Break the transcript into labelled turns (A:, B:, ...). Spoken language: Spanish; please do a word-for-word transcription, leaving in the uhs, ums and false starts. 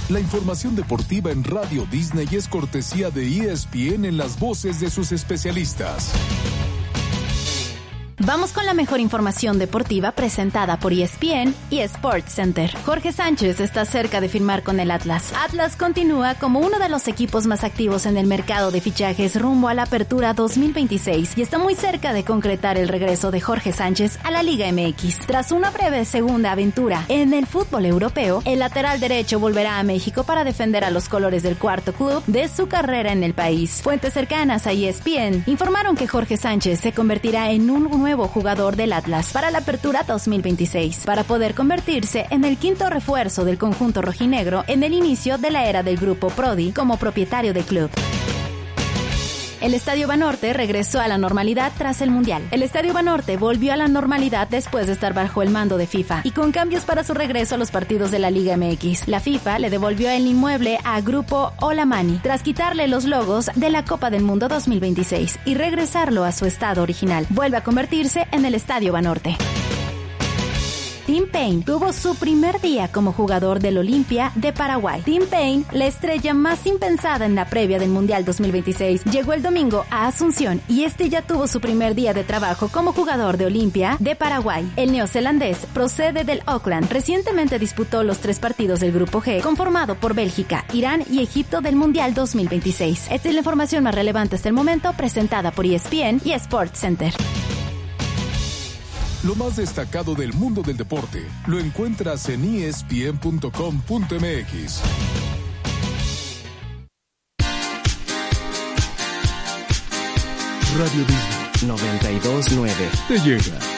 A: La información deportiva en Radio Disney es cortesía de E S P N en las voces de sus especialistas.
B: Vamos con la mejor información deportiva presentada por E S P N y Sports Center. Jorge Sánchez está cerca de firmar con el Atlas. Atlas continúa como uno de los equipos más activos en el mercado de fichajes rumbo a la apertura dos mil veintiséis y está muy cerca de concretar el regreso de Jorge Sánchez a la Liga M X. Tras una breve segunda aventura en el fútbol europeo, el lateral derecho volverá a México para defender a los colores del cuarto club de su carrera en el país. Fuentes cercanas a E S P N informaron que Jorge Sánchez se convertirá en un nuevo jugador del Atlas para la apertura dos mil veintiséis, para poder convertirse en el quinto refuerzo del conjunto rojinegro en el inicio de la era del grupo Prodi como propietario del club. El Estadio Banorte regresó a la normalidad tras el Mundial. El Estadio Banorte volvió a la normalidad después de estar bajo el mando de FIFA y con cambios para su regreso a los partidos de la Liga M X. La FIFA le devolvió el inmueble a Grupo Olamani tras quitarle los logos de la Copa del Mundo dos mil veintiséis y regresarlo a su estado original. Vuelve a convertirse en el Estadio Banorte. Tim Payne tuvo su primer día como jugador del Olimpia de Paraguay. Tim Payne, la estrella más impensada en la previa del Mundial dos mil veintiséis, llegó el domingo a Asunción y este ya tuvo su primer día de trabajo como jugador de Olimpia de Paraguay. El neozelandés procede del Auckland. Recientemente disputó los tres partidos del Grupo G, conformado por Bélgica, Irán y Egipto del Mundial dos mil veintiséis. Esta es la información más relevante hasta el momento, presentada por E S P N y Sports Center.
A: Lo más destacado del mundo del deporte lo encuentras en E S P N punto com punto M X.
C: Radio Disney noventa y dos nueve te llega